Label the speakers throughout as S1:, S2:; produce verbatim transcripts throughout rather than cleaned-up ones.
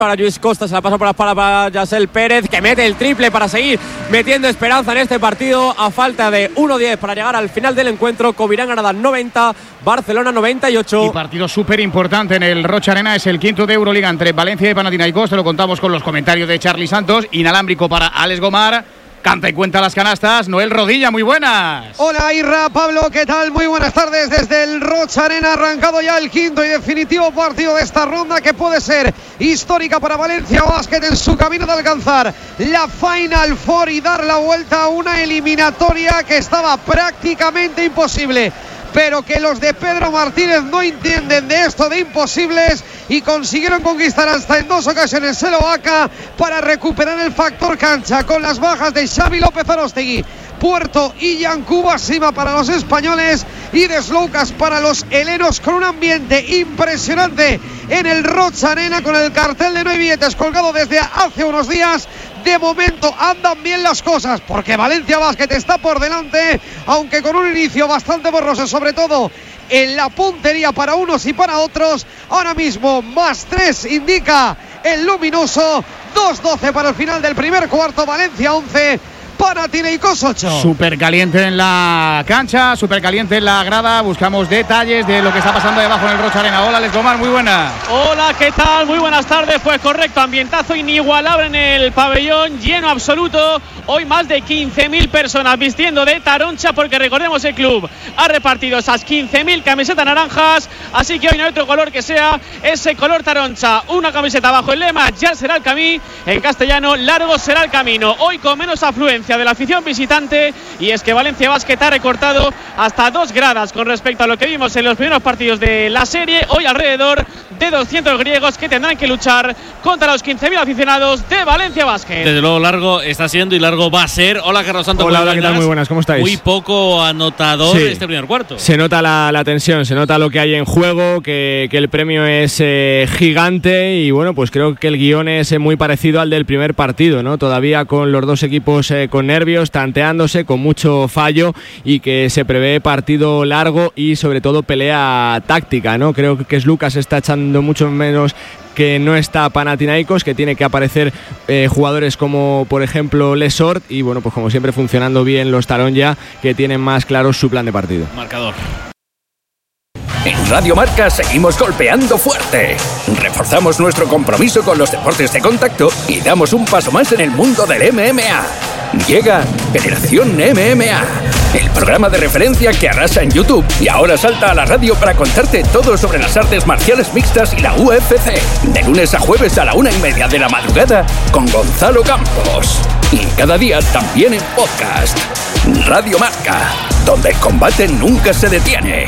S1: Para Lluís Costa, se la pasa por la espalda para Yasel Pérez, que mete el triple para seguir metiendo esperanza en este partido. A falta de uno diez para llegar al final del encuentro, Covirán Granada noventa, Barcelona noventa y ocho.
S2: Y partido súper importante en el Rocha Arena, es el quinto de Euroliga entre Valencia y Panathinaikos. Te lo contamos con los comentarios de Charly Santos. Inalámbrico para Alex Gomar. Canta y cuenta las canastas, Noel Rodilla, muy buenas.
S3: Hola Irra, Pablo, ¿qué tal? Muy buenas tardes desde el Rocha Arena, arrancado ya el quinto y definitivo partido de esta ronda que puede ser histórica para Valencia Basket en su camino de alcanzar la Final Four y dar la vuelta a una eliminatoria que estaba prácticamente imposible, pero que los de Pedro Martínez no entienden de esto de imposibles y consiguieron conquistar hasta en dos ocasiones el Oaca para recuperar el factor cancha con las bajas de Xavi López Arostegui, Puerto y Yancuba Sima para los españoles y de Sloukas para los helenos, con un ambiente impresionante en el Rocha Arena, con el cartel de no hay billetes colgado desde hace unos días. De momento andan bien las cosas porque Valencia Basket está por delante, aunque con un inicio bastante borroso, sobre todo en la puntería para unos y para otros. Ahora mismo más tres indica el luminoso, dos doce para el final del primer cuarto, Valencia once, Panathinaikos ocho.
S2: Súper caliente en la cancha, súper caliente en la grada. Buscamos detalles de lo que está pasando debajo en el Rocha Arena. Hola, Alex Gomar, muy buena.
S4: Hola, ¿qué tal? Muy buenas tardes. Pues correcto, ambientazo inigualable en el pabellón, lleno absoluto. Hoy más de quince mil personas vistiendo de taroncha, porque recordemos, el club ha repartido esas quince mil camisetas naranjas, así que hoy no hay otro color que sea ese color taroncha. Una camiseta bajo el lema "Ya será el camí", en castellano "Largo será el camino". Hoy con menos afluencia de la afición visitante, y es que Valencia Basket ha recortado hasta dos gradas con respecto a lo que vimos en los primeros partidos de la serie. Hoy alrededor de doscientos griegos que tendrán que luchar contra los quince mil aficionados de Valencia Basket.
S5: Desde luego largo está siendo y largo va a ser. Hola, Carlos Santos.
S6: Hola, hola, ¿qué tal? Muy buenas, ¿cómo estáis?
S5: Muy poco anotador
S6: sí.
S5: este primer cuarto.
S6: Se nota la, la tensión, se nota lo que hay en juego, que, que el premio es eh, gigante, y bueno, pues creo que el guión es eh, muy parecido al del primer partido, ¿no? Todavía con los dos equipos eh, con nervios, tanteándose, con mucho fallo, y que se prevé partido largo y sobre todo pelea táctica, ¿no? Creo que Lucas está echando mucho menos que no está Panathinaikos, que tiene que aparecer eh, jugadores como por ejemplo Lesort, y bueno, pues como siempre funcionando bien los Taronja, que tienen más claro su plan de partido.
S5: Marcador.
S7: En Radio Marca seguimos golpeando fuerte. Reforzamos nuestro compromiso con los deportes de contacto y damos un paso más en el mundo del M M A. Llega Generación M M A, el programa de referencia que arrasa en YouTube y ahora salta a la radio para contarte todo sobre las artes marciales mixtas y la U F C. De lunes a jueves a la una y media de la madrugada con Gonzalo Campos. Y cada día también en podcast. Radio Marca, donde el combate nunca se detiene.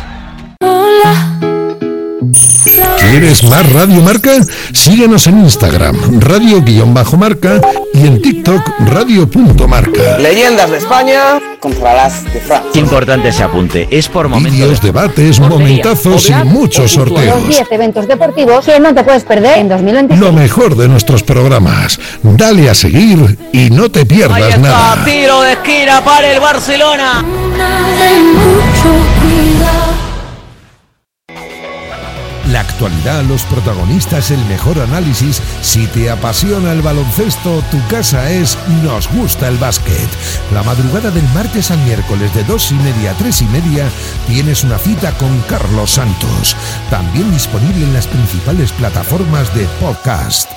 S8: ¿Quieres más Radio Marca? Síguenos en Instagram, radio-marca, y en TikTok, radio.marca.
S9: Leyendas de España contra las de Francia.
S10: Importante ese apunte, es por momentos.
S8: Vídeos, debates, momentazos y muchos sorteos.
S11: Los diez eventos deportivos que no te puedes perder en dos mil veintiséis.
S8: Lo mejor de nuestros programas. Dale a seguir y no te pierdas
S9: Ahí está,
S8: nada.
S9: Tiro de esquina para el Barcelona.
S8: La actualidad, los protagonistas, el mejor análisis. Si te apasiona el baloncesto, tu casa es Nos Gusta el Básquet. La madrugada del martes al miércoles de dos y media a tres y media tienes una cita con Carlos Santos. También disponible en las principales plataformas de podcast.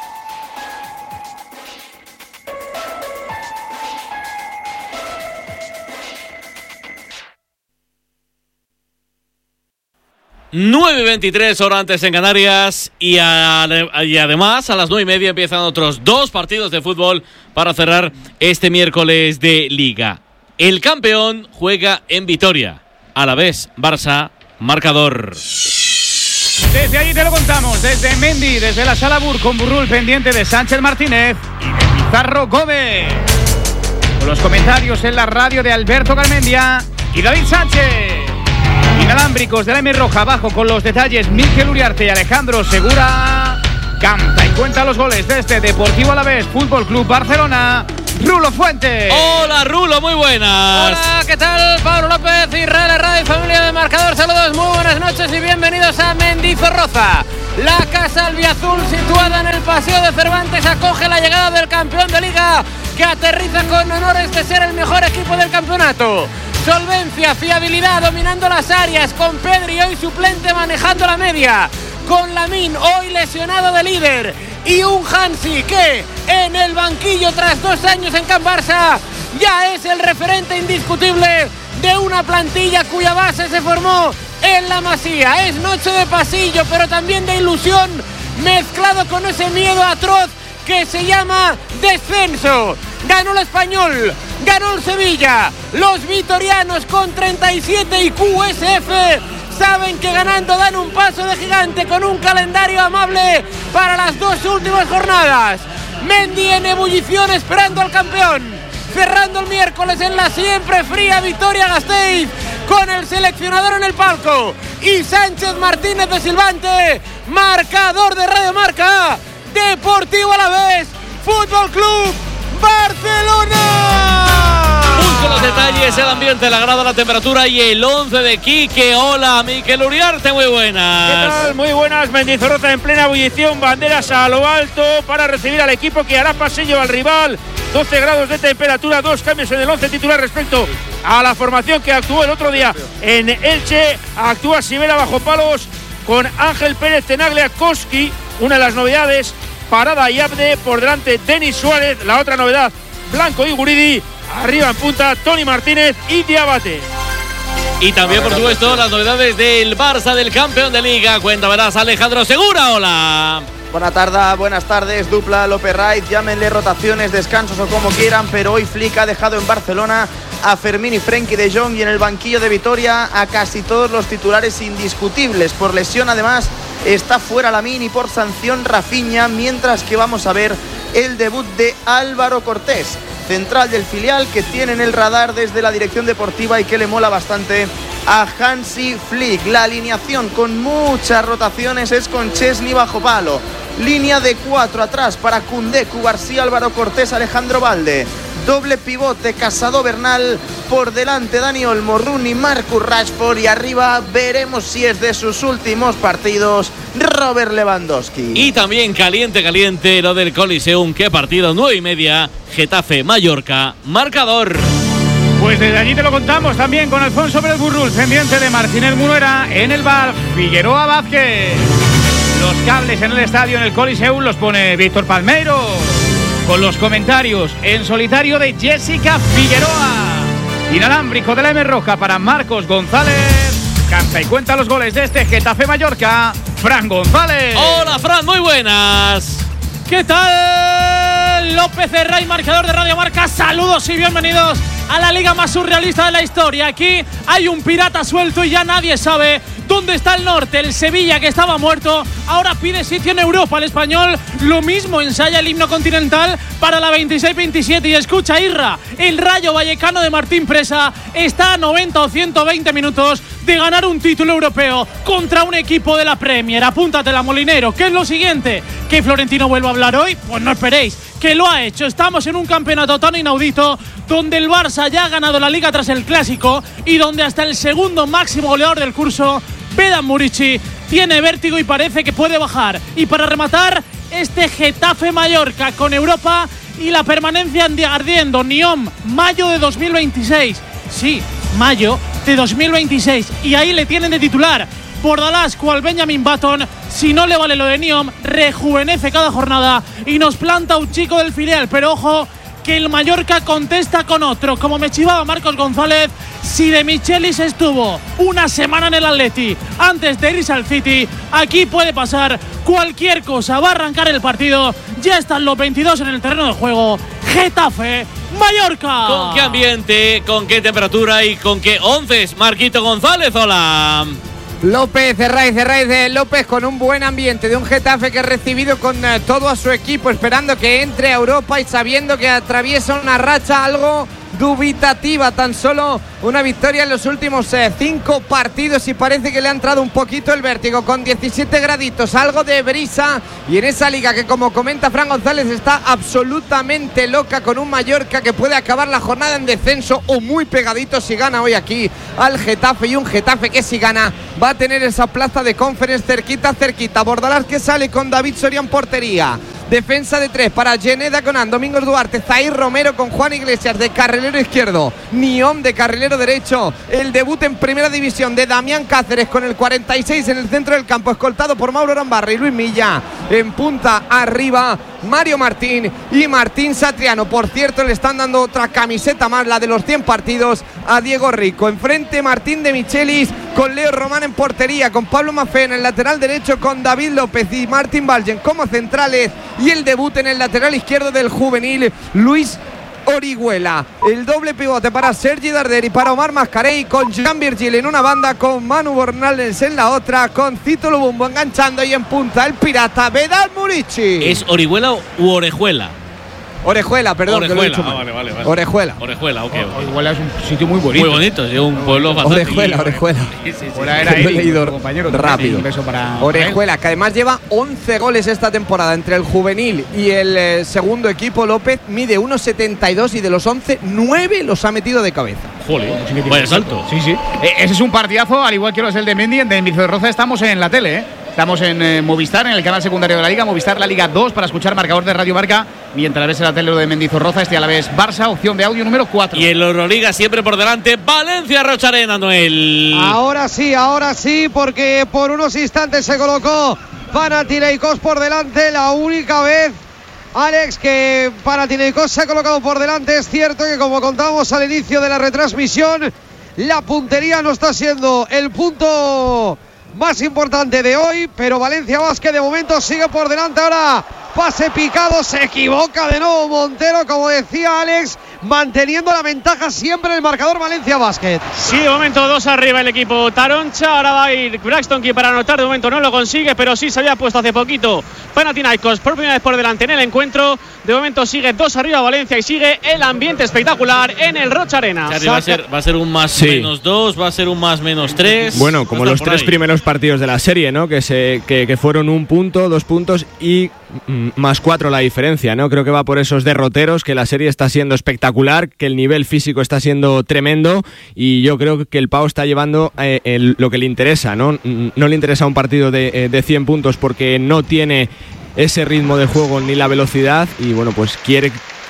S5: nueve y veintitrés, hora antes en Canarias, y, a, y además a las nueve y media empiezan otros dos partidos de fútbol para cerrar este miércoles de Liga. El campeón juega en Vitoria, Alavés Barça, marcador.
S2: Desde allí te lo contamos, desde Mendy, desde la Sala Bur, con Burrul pendiente de Sánchez Martínez y de Pizarro Gómez. Con los comentarios en la radio de Alberto Garmendia y David Sánchez. Inalámbricos de la M Roja, abajo con los detalles Mikel Uriarte y Alejandro Segura. Canta y cuenta los goles de este Deportivo Alavés Fútbol Club Barcelona. Rulo Fuentes.
S5: Hola, Rulo, muy buenas.
S12: Hola, ¿qué tal? Pablo López, Israel Radio y familia de Marcador. Saludos, muy buenas noches y bienvenidos a Mendizorroza. La Casa Albiazul, situada en el Paseo de Cervantes, acoge la llegada del campeón de Liga, que aterriza con honores de ser el mejor equipo del campeonato. Solvencia, fiabilidad, dominando las áreas, con Pedri hoy suplente manejando la media, con Lamine hoy lesionado de líder, y un Hansi que en el banquillo tras dos años en Can Barça ya es el referente indiscutible de una plantilla cuya base se formó en la Masía. Es noche de pasillo, pero también de ilusión, mezclado con ese miedo atroz que se llama descenso. Ganó el Español, ganó el Sevilla. Los vitorianos con treinta y siete I Q S F saben que ganando dan un paso de gigante con un calendario amable para las dos últimas jornadas. Mendy en ebullición esperando al campeón, cerrando el miércoles en la siempre fría Vitoria-Gasteiz con el seleccionador en el palco y Sánchez Martínez de silbante. Marcador de Radio Marca, Deportivo Alavés, Fútbol Club Barcelona.
S5: Busco los detalles, el ambiente, la grada, la temperatura y el once de Quique. Hola, Miquel Uriarte, muy buenas.
S13: ¿Qué tal? Muy buenas. Mendizorroza en plena ebullición, banderas a lo alto para recibir al equipo que hará pasillo al rival. doce grados de temperatura, dos cambios en el once titular respecto a la formación que actuó el otro día en Elche. Actúa Sivera bajo palos con Ángel Pérez, Tenaglia, Koski, una de las novedades. Parada y Abde, por delante Denis Suárez, la otra novedad Blanco y Guridi, arriba en punta Toni Martínez y Diabate.
S5: Y también, por supuesto, las novedades del Barça, del campeón de Liga. Cuenta, verás, Alejandro Segura, hola.
S14: Buenas tardes, buenas tardes, dupla López Raiz, llámenle rotaciones, descansos o como quieran, pero hoy Flick ha dejado en Barcelona a Fermín y Frenkie de Jong y en el banquillo de Vitoria a casi todos los titulares indiscutibles. Por lesión, además, está fuera Lamine y por sanción Rafinha, mientras que vamos a ver el debut de Álvaro Cortés, central del filial que tiene en el radar desde la dirección deportiva y que le mola bastante a Hansi Flick. La alineación con muchas rotaciones es con Chesney bajo palo, línea de cuatro atrás para Koundé, Cubarsí, Álvaro Cortés, Alejandro Valde, doble pivote Casado Bernal, por delante Dani Olmo, Rooney, Marcus Rashford y arriba veremos si es de sus últimos partidos Robert Lewandowski.
S5: Y también caliente, caliente lo del Coliseum. ¿Qué partido? Nueve y media, Getafe, Mallorca, marcador.
S2: Pues desde allí te lo contamos también con Alfonso Pérez Burrul, pendiente de Martínez Munuera en el bar Figueroa Vázquez. Los cables en el estadio, en el Coliseum, los pone Víctor Palmeiro, con los comentarios en solitario de Jessica Figueroa. Inalámbrico de la M Roja para Marcos González. Canta y cuenta los goles de este Getafe Mallorca, Fran González.
S5: Hola, Fran, muy buenas.
S4: ¿Qué tal? López Herray, marcador de Radio Marca. Saludos y bienvenidos a la liga más surrealista de la historia. Aquí hay un pirata suelto y ya nadie sabe dónde está el norte. El Sevilla, que estaba muerto, ahora pide sitio en Europa. El Español lo mismo, ensaya el himno continental para la veintiséis veintisiete. Y escucha, Irra, el Rayo Vallecano de Martín Presa está a noventa o ciento veinte minutos de ganar un título europeo contra un equipo de la Premier. Apúntatela, Molinero. ¿Qué es lo siguiente? ¿Que Florentino vuelva a hablar hoy? Pues no esperéis, que lo ha hecho. Estamos en un campeonato tan inaudito donde el Barça ya ha ganado la Liga tras el Clásico y donde hasta el segundo máximo goleador del curso, Vedan Murici, tiene vértigo y parece que puede bajar. Y para rematar, este Getafe Mallorca con Europa y la permanencia ardiendo. Nyom, mayo de dos mil veintiséis. Sí, mayo de dos mil veintiséis. Y ahí le tienen de titular. Bordalás, cual Benjamin Button. Si no le vale lo de Nyom, rejuvenece cada jornada y nos planta un chico del filial. Pero ojo, que el Mallorca contesta con otro. Como me chivaba Marcos González, si de Michelis estuvo una semana en el Atleti antes de irse al City, aquí puede pasar cualquier cosa. Va a arrancar el partido, ya están los veintidós en el terreno de juego. Getafe, Mallorca.
S5: ¿Con qué ambiente, con qué temperatura y con qué onces? Marquito González, hola.
S15: López, Herraiz, Herraiz, López con un buen ambiente de un Getafe que ha recibido con eh, todo a su equipo, esperando que entre a Europa y sabiendo que atraviesa una racha algo dubitativa. Tan solo una victoria en los últimos eh, cinco partidos y parece que le ha entrado un poquito el vértigo, con diecisiete graditos, algo de brisa, y en esa liga que, como comenta Fran González, está absolutamente loca, con un Mallorca que puede acabar la jornada en descenso o muy pegadito si gana hoy aquí al Getafe, y un Getafe que si gana va a tener esa plaza de Conference cerquita, cerquita. Bordalás que sale con David Soria en portería. Defensa de tres para Geneda Conan, Domingos Duarte, Zair Romero con Juan Iglesias de carrilero izquierdo, Niom de carrilero derecho. El debut en primera división de Damián Cáceres con el cuarenta y seis en el centro del campo, escoltado por Mauro Arambarri y Luis Milla. En punta arriba, Mario Martín y Martín Satriano. Por cierto, le están dando otra camiseta más, la de los cien partidos, a Diego Rico. Enfrente, Martín de Michelis con Leo Román en portería, con Pablo Mafé en el lateral derecho, con David López y Martín Valgen como centrales. Y el debut en el lateral izquierdo del juvenil, Luis Orihuela. El doble pivote para Sergi Darder y para Omar Mascarell, con Jean Virgil en una banda, con Manu Bornales en la otra, con Cito Lubumbo enganchando, y en punta el pirata Vedal Murici.
S5: ¿Es Orihuela u Orejuela?
S15: Orejuela, perdón.
S5: Orejuela,
S15: que lo he dicho
S5: ah, vale, vale, vale.
S15: Orejuela.
S5: Orejuela, ok.
S13: Orejuela es un sitio muy bonito.
S5: Muy bonito, es un pueblo bastante.
S15: Orejuela, Orejuela.
S5: Sí, sí, sí.
S13: Ahora era
S15: Lo he
S13: Eric,
S15: leído
S13: compañero,
S15: rápido.
S13: Un beso para
S15: Orejuela, que además lleva once goles esta temporada entre el juvenil y el eh, segundo equipo. López mide uno setenta y dos y de los once, nueve los ha metido de cabeza.
S5: Joder, vaya salto.
S13: Sí, sí. Eh, ese es un partidazo, al igual que lo es el de Mendy. En Mendizorroza estamos en la tele, ¿eh? Estamos en eh, Movistar, en el canal secundario de la Liga, Movistar La Liga dos, para escuchar marcador de Radio Marca, mientras ves en la tele lo de Mendizorroza, este a la vez Barça, opción de audio número cuatro.
S5: Y en la Euroliga siempre por delante, Valencia Rocha Arena, Noel.
S3: Ahora sí, ahora sí, porque por unos instantes se colocó Panathinaikos por delante, la única vez, Alex, que Panathinaikos se ha colocado por delante. Es cierto que, como contábamos al inicio de la retransmisión, la puntería no está siendo el punto más importante de hoy, pero Valencia Basket de momento sigue por delante. Ahora pase picado, se equivoca de nuevo Montero, como decía Alex, manteniendo la ventaja siempre en el marcador Valencia Basket.
S4: Sí, de momento dos arriba el equipo Taroncha. Ahora va a ir Braxton, que para anotar de momento no lo consigue, pero sí se había puesto hace poquito Panathinaikos por primera vez por delante en el encuentro. De momento sigue dos arriba Valencia y sigue el ambiente espectacular en el Rocha Arena.
S5: Charlie, va, a ser, va a ser un más
S6: sí.
S5: menos dos, va a ser un más menos tres.
S6: Bueno, como los tres ahí. primeros partidos de la serie, ¿no? Que, se, que, que fueron un punto, dos puntos y mm, más cuatro la diferencia, ¿no? Creo que va por esos derroteros, que la serie está siendo espectacular, que el nivel físico está siendo tremendo, y yo creo que el Pau está llevando eh, el, lo que le interesa, ¿no? No le interesa un partido de, de cien puntos porque no tiene ese ritmo de juego ni la velocidad, y bueno, pues quiere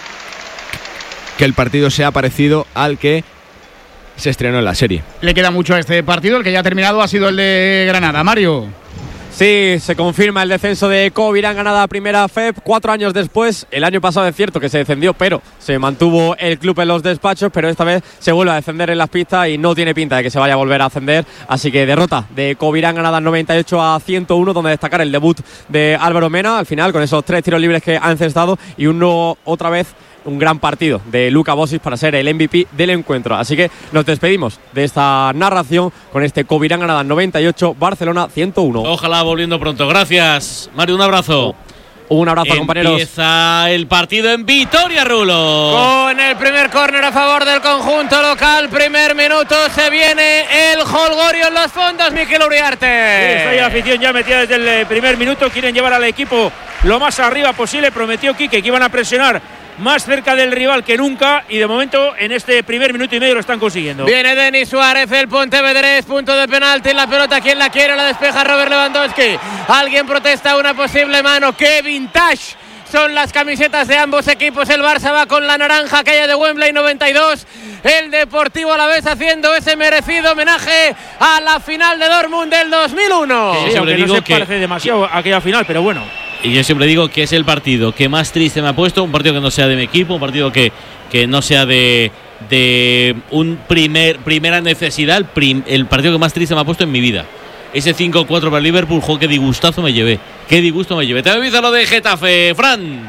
S6: que el partido sea parecido al que se estrenó en la serie.
S13: Le queda mucho a este partido, el que ya ha terminado ha sido el de Granada. Mario.
S1: Sí, se confirma el descenso de Covirán Granada primera F E P, cuatro años después. El año pasado es cierto que se descendió, pero se mantuvo el club en los despachos, pero esta vez se vuelve a descender en las pistas y no tiene pinta de que se vaya a volver a ascender. Así que derrota de Covirán Granada noventa y ocho a ciento uno, donde destacar el debut de Álvaro Mena al final, con esos tres tiros libres que ha encestado, y uno otra vez un gran partido de Luka Bosis para ser el M V P del encuentro. Así que nos despedimos de esta narración con este Covirán Granada noventa y ocho, Barcelona ciento uno.
S5: Ojalá volviendo pronto. Gracias, Mario, un abrazo.
S1: Un abrazo, compañeros.
S5: Empieza el partido en Vitoria, Rulo.
S12: Con el primer córner a favor del conjunto local. Primer minuto, se viene el Holgorio en los fondos, Miquel Uriarte.
S13: Sí, está ahí la afición ya metida desde el primer minuto. Quieren llevar al equipo lo más arriba posible. Prometió Quique que iban a presionar más cerca del rival que nunca, y de momento en este primer minuto y medio lo están consiguiendo.
S12: Viene Denis Suárez, el pontevedrés, punto de penalti, la pelota quien la quiere, la despeja Robert Lewandowski. Alguien protesta una posible mano. ¡Qué vintage son las camisetas de ambos equipos! El Barça va con la naranja, aquella de Wembley noventa y dos. El Deportivo a la vez haciendo ese merecido homenaje a la final de Dortmund del dos mil uno.
S13: Sí, aunque no se que... parece demasiado a aquella final, pero bueno.
S5: Y yo siempre digo que es el partido que más triste me ha puesto, un partido que no sea de mi equipo, un partido que, que no sea de, de un primer primera necesidad, el, prim, el partido que más triste me ha puesto en mi vida. Ese cinco cuatro para el Liverpool, jo, qué disgustazo me llevé, qué disgusto me llevé. Te avisa lo de Getafe, Fran.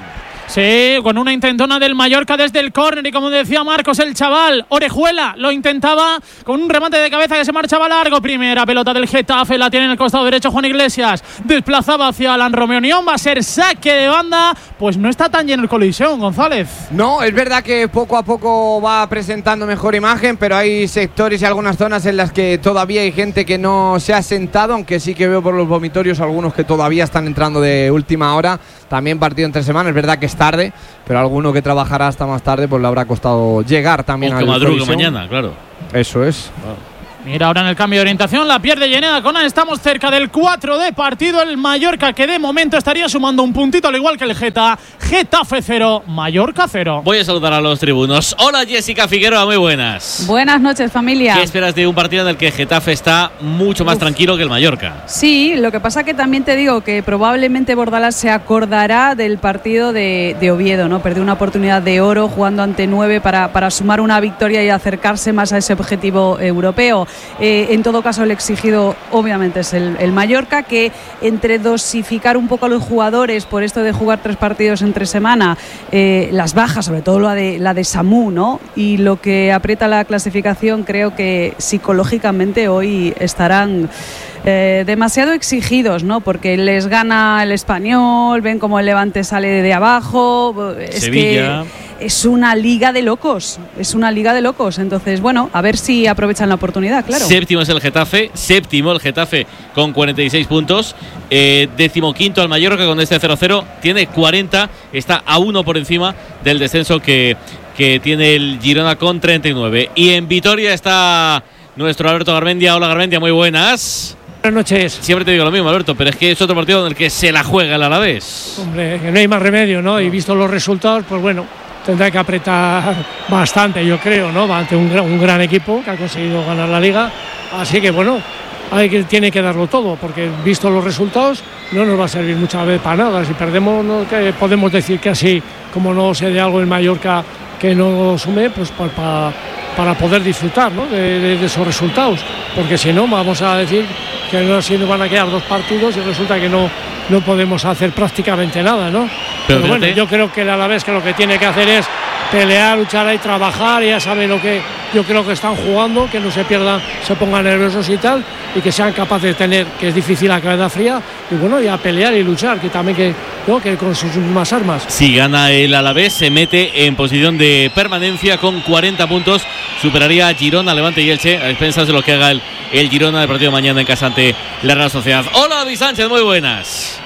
S16: Sí, con una intentona del Mallorca desde el córner y como decía Marcos, el chaval, Orejuela, lo intentaba con un remate de cabeza que se marchaba largo. Primera pelota del Getafe, la tiene en el costado derecho Juan Iglesias, desplazaba hacia Alan Romeo Nión, va a ser saque de banda. Pues no está tan lleno el Coliseum, González.
S15: No, es verdad que poco a poco va presentando mejor imagen, pero hay sectores y algunas zonas en las que todavía hay gente que no se ha sentado, aunque sí que veo por los vomitorios algunos que todavía están entrando de última hora. También partido entre semanas, es verdad que es tarde, pero alguno que trabajará hasta más tarde pues le habrá costado llegar también
S5: o
S15: al
S5: que madrugue mañana, claro.
S15: Eso es.
S5: Claro.
S16: Mira ahora en el cambio de orientación, la pierde Lleneda Conan. Estamos cerca del cuatro de partido. El Mallorca que de momento estaría sumando un puntito al igual que el Geta. Getafe cero, Mallorca cero.
S5: Voy a saludar a los tribunos. Hola Jessica Figueroa, muy buenas.
S17: Buenas noches, familia.
S5: ¿Qué esperas de un partido en el que Getafe está mucho más Uf. tranquilo que el Mallorca?
S17: Sí, lo que pasa que también te digo que probablemente Bordalás se acordará del partido de, de Oviedo, ¿no? Perdió una oportunidad de oro jugando ante nueve para, para sumar una victoria y acercarse más a ese objetivo europeo. Eh, en todo caso, el exigido obviamente es el, el Mallorca, que entre dosificar un poco a los jugadores por esto de jugar tres partidos entre semana, eh, las bajas, sobre todo la de, la de Samu, ¿no? Y lo que aprieta la clasificación, creo que psicológicamente hoy estarán eh, demasiado exigidos, ¿no? Porque les gana el Español, ven como el Levante sale de abajo. Es
S5: Sevilla.
S17: que es una liga de locos, es una liga de locos. Entonces, bueno, a ver si aprovechan la oportunidad, claro.
S5: Séptimo es el Getafe, séptimo el Getafe con cuarenta y seis puntos. Eh, decimoquinto el Mallorca con este cero cero, tiene cuarenta, está a uno por encima del descenso que, que tiene el Girona con treinta y nueve. Y en Vitoria está nuestro Alberto Garmendia. Hola Garmendia, muy buenas.
S18: Buenas noches.
S5: Siempre te digo lo mismo, Alberto, pero es que es otro partido en el que se la juega el Alavés.
S18: Hombre, que no hay más remedio, ¿no? Y visto los resultados, pues bueno, tendrá que apretar bastante, yo creo, ¿no? Ante un gran, un gran equipo que ha conseguido ganar la Liga. Así que, bueno, hay que, tiene que darlo todo, porque visto los resultados no nos va a servir muchas veces para nada. Si perdemos, no, que podemos decir que así, como no se dé algo en Mallorca que no sume, pues para, para, para poder disfrutar, ¿no? de, de, de esos resultados. Porque si no, vamos a decir que no, si nos van a quedar dos partidos y resulta que no, no podemos hacer prácticamente nada, ¿no? Pero, Pero bueno, yo creo que el Alavés que lo que tiene que hacer es pelear, luchar y trabajar. Ya saben lo que yo creo que están jugando, que no se pierdan, se pongan nerviosos y tal, y que sean capaces de tener, que es difícil la cabeza fría, y bueno, y a pelear y luchar, que también que, ¿no? que con sus mismas armas.
S5: Si gana el Alavés, se mete en posición de permanencia con cuarenta puntos, superaría a Girona, Levante y Elche, a expensas de lo que haga el, el Girona del partido de mañana en casa ante la Real Sociedad. Hola David Sánchez, muy buenas.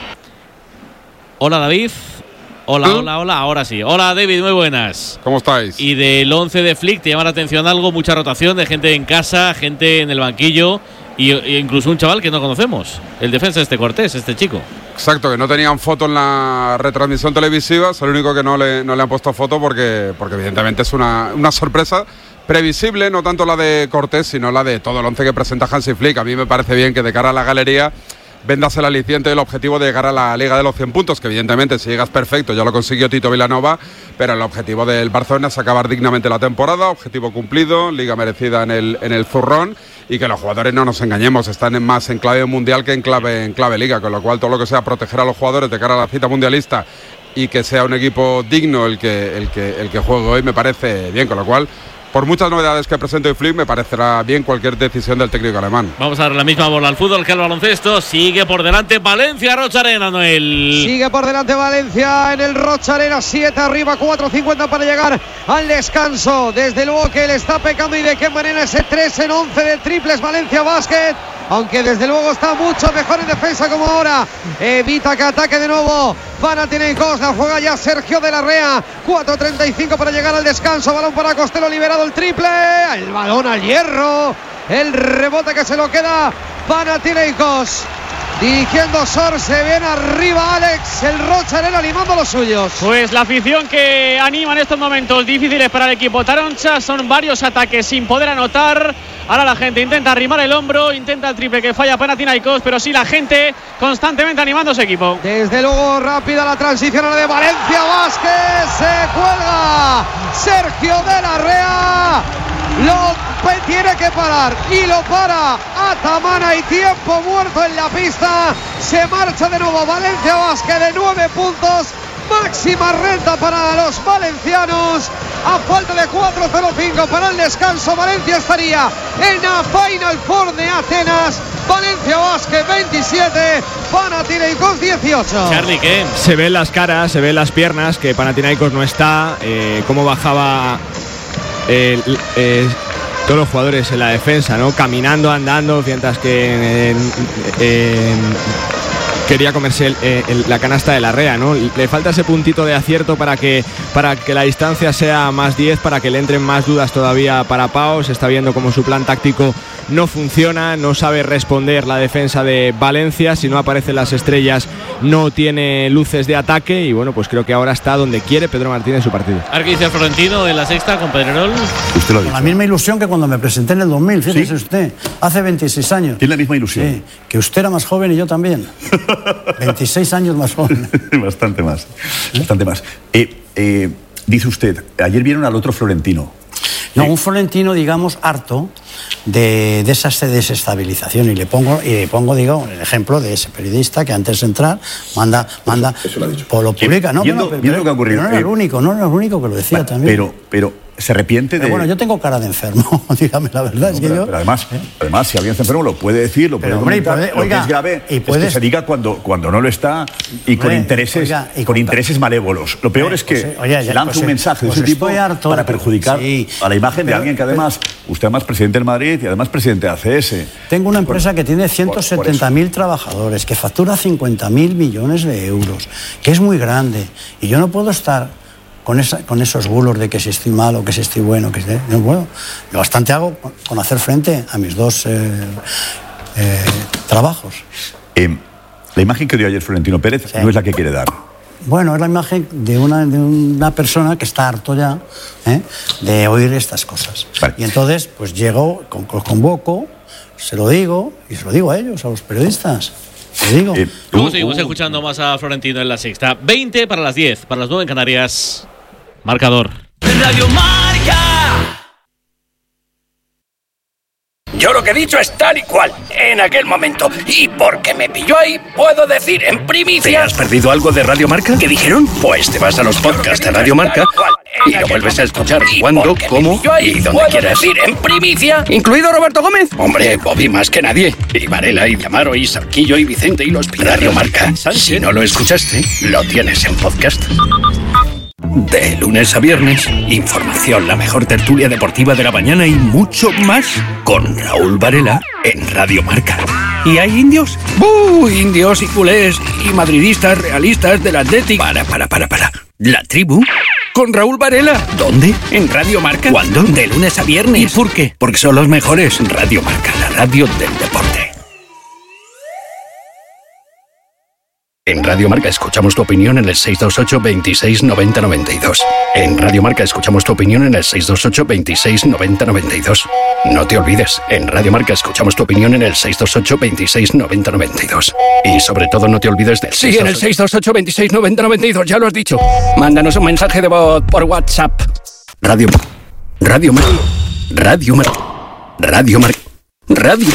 S5: Hola David. Hola, hola, hola, ahora sí. Hola David, muy buenas.
S19: ¿Cómo estáis?
S5: Y del once de Flick, ¿te llama la atención algo? Mucha rotación de gente en casa, gente en el banquillo y, e incluso un chaval que no conocemos, el defensa este Cortés, este chico.
S19: Exacto, que no tenían foto en la retransmisión televisiva, es el único que no le, no le han puesto foto porque, porque evidentemente es una, una sorpresa previsible, no tanto la de Cortés, sino la de todo el once que presenta Hansi Flick. A mí me parece bien que de cara a la galería vendas el aliciente del objetivo de llegar a la Liga de los cien puntos, que evidentemente si llegas perfecto, ya lo consiguió Tito Vilanova, pero el objetivo del Barcelona es acabar dignamente la temporada, objetivo cumplido, Liga merecida en el, en el zurrón, y que los jugadores, no nos engañemos, están en más en clave mundial que en clave, en clave Liga, con lo cual todo lo que sea proteger a los jugadores de cara a la cita mundialista y que sea un equipo digno el que, el que, el que juegue hoy, me parece bien, con lo cual, por muchas novedades que presente hoy Flick, me parecerá bien cualquier decisión del técnico alemán.
S5: Vamos a dar la misma bola al fútbol que al baloncesto. Sigue por delante Valencia, Rocha Arena, Noel.
S3: Sigue por delante Valencia en el Rocha Arena, siete arriba, cuatro cincuenta para llegar al descanso. Desde luego que le está pecando y de qué manera ese tres en once de triples Valencia Basket. Aunque desde luego está mucho mejor en defensa como ahora. Evita que ataque de nuevo Panathinaikos. La juega ya Sergio de la Rea. cuatro treinta y cinco para llegar al descanso. Balón para Costello, liberado el triple. El balón al hierro. El rebote que se lo queda Panathinaikos. Dirigiendo Sor, se viene arriba Alex, el Rocha Arena animando a los suyos.
S4: Pues la afición que anima en estos momentos difíciles para el equipo Taroncha, son varios ataques sin poder anotar. Ahora la gente intenta arrimar el hombro, intenta el triple que falla Panathinaikos, pero sí la gente constantemente animando a su equipo.
S3: Desde luego rápida la transición a la de Valencia Vázquez, se cuelga Sergio de la Rea. Lo tiene que parar y lo para Atamana y tiempo muerto en la pista. Se marcha de nuevo Valencia Basket de nueve puntos, máxima renta para los valencianos. A falta de cuatro cero cinco para el descanso, Valencia estaría en la Final Four de Atenas. Valencia Basket veintisiete, Panathinaikos dieciocho.
S5: Charlie, ¿qué?
S6: Se ven las caras, se ven las piernas, que Panathinaikos no está, eh, cómo bajaba eh, eh, todos los jugadores en la defensa, ¿no? Caminando, andando, mientras que eh, eh, quería comerse el, el, la canasta de Larrea, ¿no? Le falta ese puntito de acierto para que, para que la distancia sea más diez, para que le entren más dudas todavía para Pau. Se está viendo como su plan táctico no funciona, no sabe responder la defensa de Valencia. Si no aparecen las estrellas, no tiene luces de ataque. Y bueno, pues creo que ahora está donde quiere Pedro Martínez en su partido.
S5: Ahora que dice Florentino en la sexta con Pedrerol.
S20: Usted lo ha dicho.
S21: Con la misma ilusión que cuando me presenté en el dos mil, fíjese, ¿sí? Usted, hace veintiséis años.
S20: Tiene la misma ilusión.
S21: Sí, que usted era más joven y yo también. veintiséis años más joven.
S20: Bastante más, bastante más. Eh, eh, dice usted, ayer vieron al otro Florentino.
S21: No, un Florentino, digamos, harto de, de esa desestabilización. Y le pongo, y le pongo, digo, el ejemplo de ese periodista que antes de entrar manda, manda,
S20: eso, eso lo ha dicho.
S21: Pues lo publica, ¿no?
S20: Viendo,
S21: bueno, pero,
S20: viendo lo que ha ocurrido.
S21: Pero no era el único, no era el único que lo decía
S20: vale,
S21: también.
S20: Pero, pero se arrepiente de.
S21: Pero bueno, yo tengo cara de enfermo, dígame la verdad.
S20: No,
S21: es que
S20: pero,
S21: yo...
S20: pero además, ¿eh? además, si alguien está enfermo lo puede decir, lo puede
S21: pero, hombre,
S20: comentar.
S21: Puede,
S20: lo
S21: oiga,
S20: que es grave
S21: y puedes,
S20: es que se diga cuando, cuando no lo está y con hombre, intereses, oiga, y con intereses malévolos. Lo peor eh, es que pues, oye, ya, se lanza pues, un mensaje pues, de ese tipo harto, para perjudicar sí, a la imagen pero, de alguien que además, pero, usted además presidente del Madrid y además presidente de A C S.
S21: Tengo una empresa por, que tiene ciento setenta mil trabajadores, que factura cincuenta mil millones de euros, que es muy grande, y yo no puedo estar Con, esa, con esos bulos de que si estoy mal o que si estoy bueno, que si, no puedo. Yo bastante hago con, con hacer frente a mis dos eh, eh, trabajos.
S20: Eh, la imagen que dio ayer Florentino Pérez sí. no es la que quiere dar.
S21: Bueno, es la imagen de una, de una persona que está harto ya ¿eh? de oír estas cosas. Vale. Y entonces, pues llego, con, los convoco, se lo digo, y se lo digo a ellos, a los periodistas. Te digo.
S5: Eh, Luego seguimos uh, escuchando más a Florentino en la sexta. veinte para las diez, para las nueve en Canarias. Marcador.
S7: Radio Marca. Yo lo que he dicho es tal y cual, en aquel momento. Y porque me pilló ahí, puedo decir en primicia...
S22: ¿Te has perdido algo de Radio Marca?
S7: ¿Qué dijeron?
S22: Pues te vas a los podcasts de Radio Marca y lo vuelves a escuchar cuando, cómo y donde quieras.
S7: Decir en primicia, incluido Roberto Gómez.
S22: Hombre, Bobby más que nadie. Y Varela, y Amaro, y Sarquillo, y Vicente, y los Radio Marca. Si no lo escuchaste, lo tienes en podcast. De lunes a viernes, información, la mejor tertulia deportiva de la mañana y mucho más con Raúl Varela en Radio Marca.
S7: ¿Y hay indios?
S22: ¡Uh! Indios y culés y madridistas realistas del Athletic. Para, para, para, para. ¿La tribu? Con Raúl Varela.
S7: ¿Dónde?
S22: En Radio Marca.
S7: ¿Cuándo?
S22: De lunes a viernes.
S7: ¿Y por qué?
S22: Porque son los mejores. Radio Marca, la radio del deporte. En Radio Marca escuchamos tu opinión en el seis dos ocho, veintiséis, noventa, noventa y dos. En Radio Marca escuchamos tu opinión en el seis dos ocho, veintiséis, noventa, noventa y dos. No te olvides, en Radio Marca escuchamos tu opinión en el seis dos ocho, veintiséis, noventa, noventa y dos. Y sobre todo no te olvides del
S7: Sí, en el seis dos ocho, veintiséis, noventa, noventa y dos, ya lo has dicho. Mándanos un mensaje de voz por WhatsApp.
S22: Radio Radio Marca. Radio Marca. Radio Marca. Radio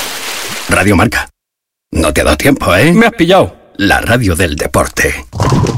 S22: Radio Marca. No te ha dado tiempo, ¿eh?
S7: Me has pillado.
S22: La radio del deporte.